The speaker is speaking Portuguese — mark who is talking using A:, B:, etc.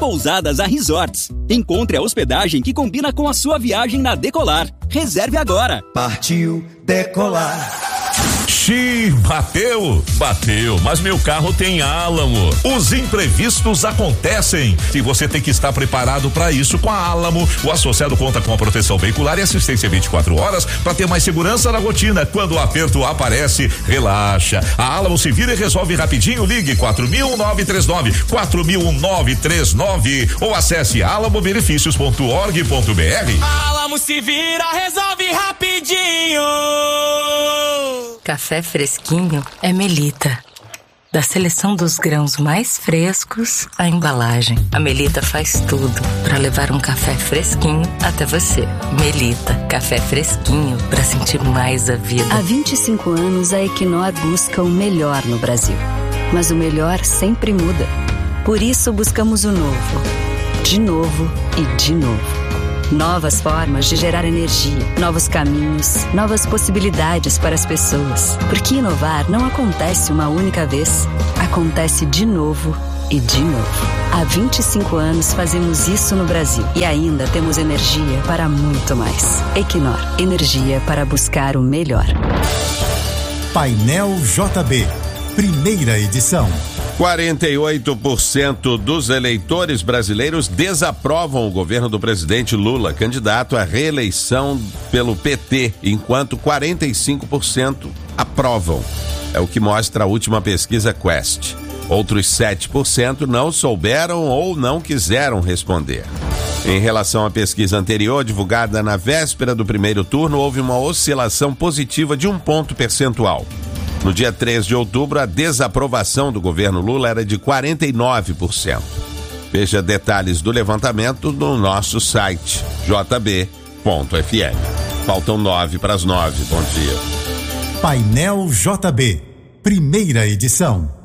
A: pousadas a resorts. Encontre a hospedagem que combina com a sua viagem na Decolar. Reserve agora.
B: Partiu Decolar.
C: Bateu, mas meu carro tem Álamo. Os imprevistos acontecem e você tem que estar preparado para isso com a Álamo. O associado conta com a proteção veicular e assistência 24 horas para ter mais segurança na rotina. Quando o aperto aparece, relaxa. A Álamo se vira e resolve rapidinho. Ligue 4.939 ou acesse alamobenefícios.org.br.
D: Álamo se vira, resolve rapidinho.
E: Café fresquinho é Melita. Da seleção dos grãos mais frescos à embalagem, a Melita faz tudo para levar um café fresquinho até você. Melita, café fresquinho para sentir mais a vida.
F: Há 25 anos a Equinor busca o melhor no Brasil. Mas o melhor sempre muda. Por isso buscamos o novo. De novo e de novo. Novas formas de gerar energia, novos caminhos, novas possibilidades para as pessoas. Porque inovar não acontece uma única vez, acontece de novo e de novo. Há 25 anos fazemos isso no Brasil e ainda temos energia para muito mais. Equinor, energia para buscar o melhor.
G: Painel JB, primeira edição.
H: 48% dos eleitores brasileiros desaprovam o governo do presidente Lula, candidato à reeleição pelo PT, enquanto 45% aprovam. É o que mostra a última pesquisa Quest. Outros 7% não souberam ou não quiseram responder. Em relação à pesquisa anterior, divulgada na véspera do primeiro turno, houve uma oscilação positiva de 1 ponto percentual. No dia 3 de outubro, a desaprovação do governo Lula era de 49%. Veja detalhes do levantamento no nosso site, jb.fm. Faltam 8:09. Bom dia.
G: Painel JB, primeira edição.